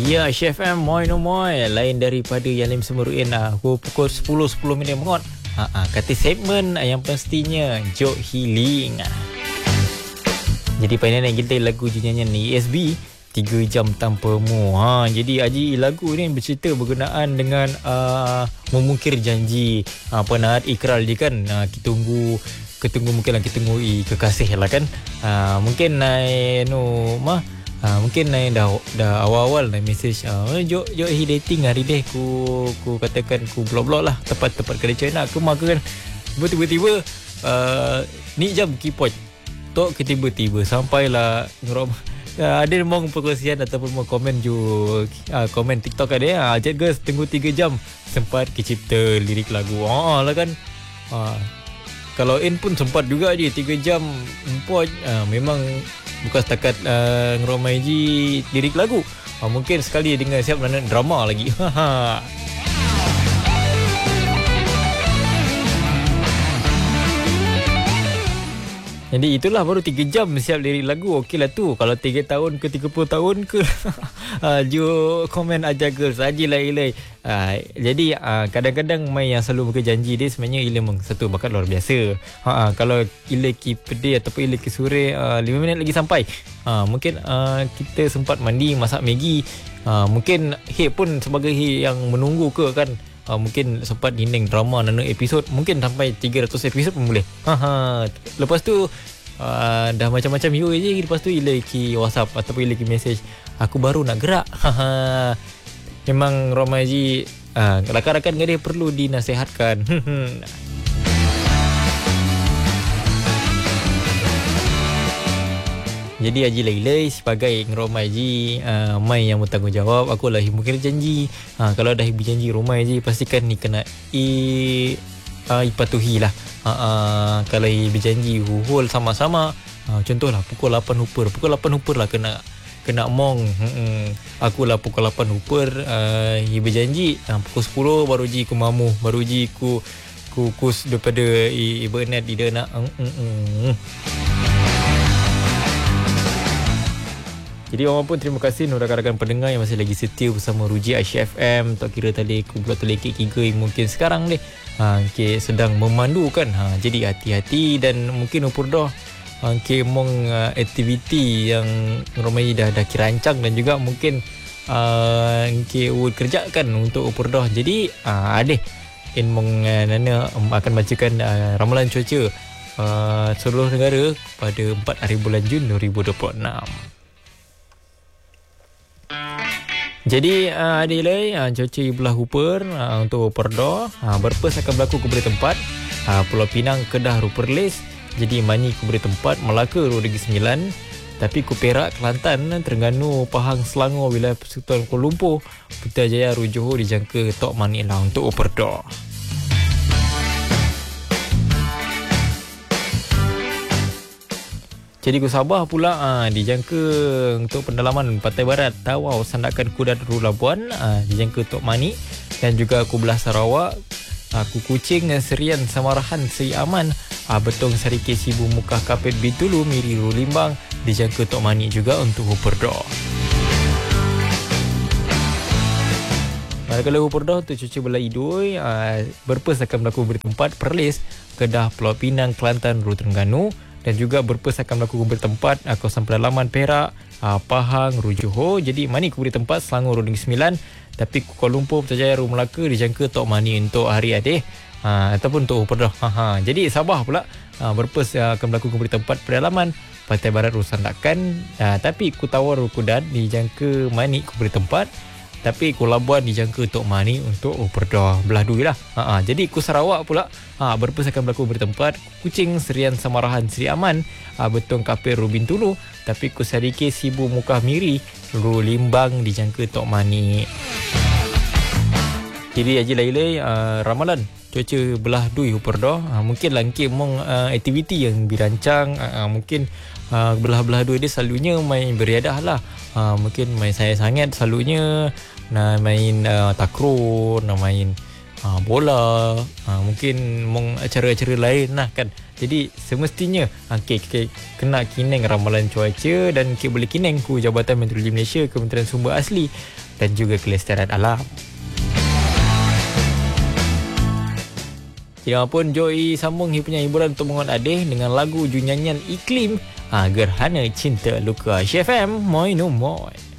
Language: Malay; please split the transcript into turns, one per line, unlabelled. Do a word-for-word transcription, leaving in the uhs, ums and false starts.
Ya, Chef M, moi no moi. Lain daripada yang lain semeruin, aku pukul sepuluh sepuluh minit mengot. Ha, ha, kata segmen yang pastinya joke healing. Jadi painan kita lagu nyanyian ni E S B tiga jam tanpamu. Ha, jadi Haji lagu ni bercerita berkenaan dengan uh, memungkir janji. Ha, penat ikrar je kan. Ha, kita tunggu ketunggu mungkin lah kita tunggu kekasih lah kan. Ha, mungkin naik no mah Ha, mungkin naik dah dah awal-awal naik mesej uh, jok jok hi dating hari deh ku ku katakan ku blok-blok lah tepat-tepat kerja nak ke mak kan tiba-tiba uh, ni jam keypoint tok ke tiba-tiba sampailah ngerom uh, ada mong perkongsian ataupun mau komen ju uh, komen TikTok ada uh, jet guys tunggu tiga jam sempat kecipta lirik lagu ah lah kan uh, kalau in pun sempat juga je tiga jam empat uh, memang bukan setakat uh, ngeromai je lirik lagu. Uh, mungkin sekali dengar siap mana drama lagi. Jadi itulah baru tiga jam siap lirik lagu. Okey lah tu. Kalau tiga tahun ke tiga puluh tahun ke uh, ju komen aja girls ajalah ilai. Uh, jadi uh, kadang-kadang mai yang selalu muka janji dia sebenarnya ia memang satu bakat luar biasa. Ha uh, kalau ilai ki pedih ataupun ilai ki sore uh, lima minit lagi sampai. Uh, mungkin uh, kita sempat mandi masak Maggi. Uh, mungkin he pun sebagai he yang menunggu ke kan. Uh, mungkin sempat dinding drama nana episod mungkin sampai tiga ratus episod pun boleh. Ha ha. Lepas tu uh, dah macam-macam you je lepas tu ilai ki WhatsApp ataupun ilai ki message aku baru nak gerak. Ha ha. Memang Romaji uh, rakan-rakan dia perlu dinasihatkan. Jadi Haji Lailai sebagai Romai Haji uh, mai yang bertanggungjawab, aku lah mungkin janji. Uh, kalau dah berjanji Romai Haji pastikan ni kena i uh, ipatuhi lah. Uh, uh, kalau berjanji hul sama-sama. Uh, contohlah pukul lapan upur, pukul lapan upur lah kena kena mong. Hmm, aku lah pukul lapan upur uh, i berjanji uh, pukul sepuluh baru ji ku mamu, baru ji ku ku kus daripada i, i bernet di dia nak. Mm, mm, mm. Jadi orang pun terima kasih rakan-rakan pendengar yang masih lagi setia bersama Ruji Aisyah F M. Tak kira tadi aku buat terlekik tiga mungkin sekarang ni ha, okay, sedang memandu kan. Ha, jadi hati-hati dan mungkin upur dah ha, okay, mong uh, aktiviti yang ramai dah dah kirancang dan juga mungkin uh, okay, kerjakan untuk upur dah. Jadi uh, adeh in mong uh, nana um, akan bacakan uh, ramalan cuaca uh, seluruh negara pada empat hari bulan Jun dua ribu dua puluh enam. Jadi uh, adilai uh, cuaca belah Hooper uh, untuk Perda uh, berpes akan berlaku ke beberapa tempat uh, Pulau Pinang, Kedah, Perlis. Jadi Mani ke beberapa tempat, Melaka dua Negeri Sembilan. Tapi ku Perak, Kelantan, Terengganu, Pahang, Selangor, wilayah Persekutuan Kuala Lumpur, Putrajaya, Johor dijangka Tok Mani lah untuk Perda. Jadi ku Sabah pula aa, dijangka untuk pendalaman Pantai Barat, Tawau, Sandakan, Kudat, Ru Labuan aa, dijangka Tok Mani. Dan juga ku belah Sarawak, aa, ku Kuching, Serian, Samarahan, Seri Aman, aa, Betong, Sarikis, Sibu, Mukah, Kapit, Bintulu, Miri, Ru Limbang dijangka Tok Mani juga untuk Perda. Manakala Perda untuk cuaca belah Idui aa, berpes akan berlaku beberapa tempat Perlis, Kedah, Pulau Pinang, Kelantan, Ru Terengganu. Dan juga berpes akan berlaku ke bertempat uh, kawasan pedalaman Perak, uh, Pahang, Ru Johor. Jadi Mani ke bertempat Selangor Ru Negeri Sembilan. Tapi Kuala Lumpur, Putrajaya, Ru Melaka dijangka Tok Mani untuk hari adeh uh, ataupun untuk Perda. Ha, ha. Jadi Sabah pula uh, berpes uh, akan berlaku ke bertempat pedalaman Pantai Barat Ru Sandakan. Uh, tapi Kutawar Ru Kudat dijangka Mani ke bertempat. Tapi Kuala Labuan dijangka Tok Mani untuk Perda. Belah dua lah. Ha, ha. Jadi Ku Sarawak pula ha, berpes akan berlaku bertempat Kuching, Serian, Samarahan, Seri Aman, ha, Betong, Kapir, Ru Bintulu. Tapi Ku Sarikis, Sibu, Mukah, Miri, Ru Limbang dijangka Tok Mani. Jadi Haji Lailai uh, ramalan cuaca belah dui Perda. Ha, mungkin langkih mong uh, aktiviti yang dirancang uh, mungkin uh, belah-belah dui dia selalunya main beriadah lah. Uh, mungkin main saya sangat selalunya nak main uh, takraw, nak main uh, bola, uh, mungkin mong acara-acara lain lah kan. Jadi semestinya okay, okay, kena kineng ramalan cuaca dan okay, boleh kineng ku Jabatan Meteorologi Malaysia, Kementerian Sumber Asli dan juga kelestarian alam. Tidak pun Joey sambung punya hiburan untuk menguat adih dengan lagu junyanyian Iklim, ha, Gerhana Cinta Luka. H F M, moi no moi.